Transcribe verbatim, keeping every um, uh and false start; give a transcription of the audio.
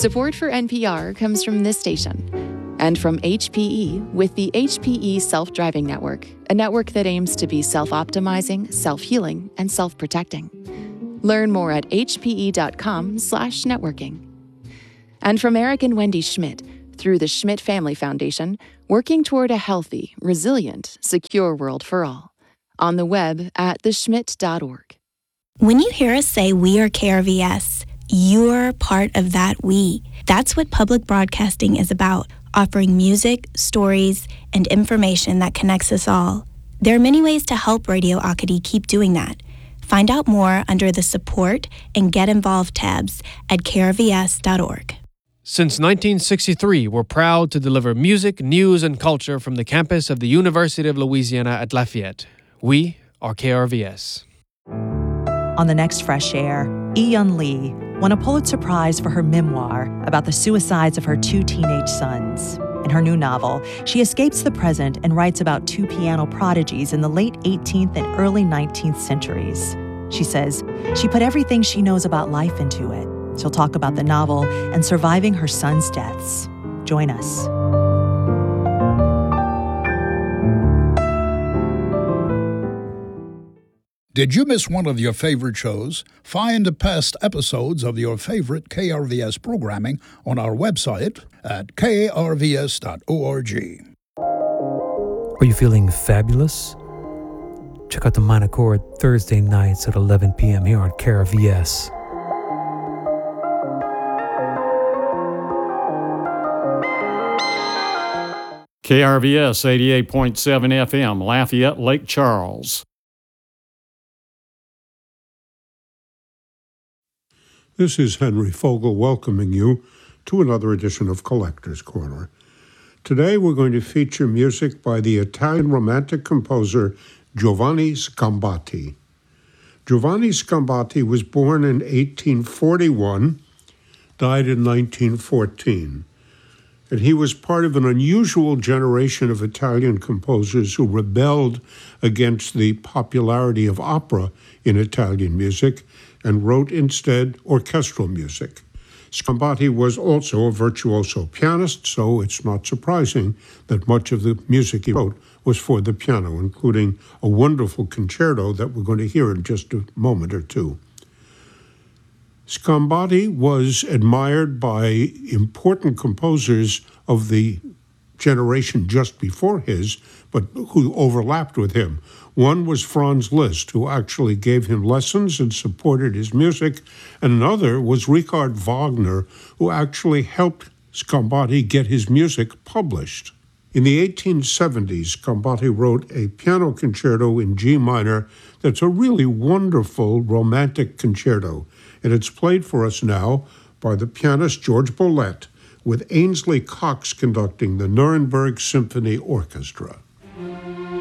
Support for N P R comes from this station and from H P E with the H P E Self-Driving Network, a network that aims to be self-optimizing, self-healing, and self-protecting. Learn more at hpe.com slash networking. And from Eric and Wendy Schmidt, through the Schmidt Family Foundation, working toward a healthy, resilient, secure world for all. On the web at the schmidt dot org. When you hear us say we are K R V S, you're part of that we. That's what public broadcasting is about, offering music, stories, and information that connects us all. There are many ways to help Radio Acadie keep doing that. Find out more under the Support and Get Involved tabs at k r v s dot org. Since nineteen sixty-three, we're proud to deliver music, news, and culture from the campus of the University of Louisiana at Lafayette. We are K R V S. On the next Fresh Air, Eun Lee won a Pulitzer Prize for her memoir about the suicides of her two teenage sons. In her new novel, she escapes the present and writes about two piano prodigies in the late eighteenth and early nineteenth centuries. She says she put everything she knows about life into it. She'll talk about the novel and surviving her sons' deaths. Join us. Did you miss one of your favorite shows? Find the past episodes of your favorite K R V S programming on our website at k r v s dot org. Are you feeling fabulous? Check out the Minor Chord Thursday nights at eleven p.m. here on K R V S. K R V S eighty-eight point seven F M, Lafayette, Lake Charles. This is Henry Fogel welcoming you to another edition of Collector's Corner. Today we're going to feature music by the Italian romantic composer Giovanni Sgambati. Giovanni Sgambati was born in eighteen forty-one, died in nineteen fourteen. And he was part of an unusual generation of Italian composers who rebelled against the popularity of opera in Italian music and wrote instead orchestral music. Sgambati was also a virtuoso pianist, so it's not surprising that much of the music he wrote was for the piano, including a wonderful concerto that we're going to hear in just a moment or two. Sgambati was admired by important composers of the generation just before his, but who overlapped with him. One was Franz Liszt, who actually gave him lessons and supported his music, and another was Richard Wagner, who actually helped Sgambati get his music published. In the eighteen seventies, Sgambati wrote a piano concerto in G minor that's a really wonderful romantic concerto, and it's played for us now by the pianist George Bollett, with Ainsley Cox conducting the Nuremberg Symphony Orchestra.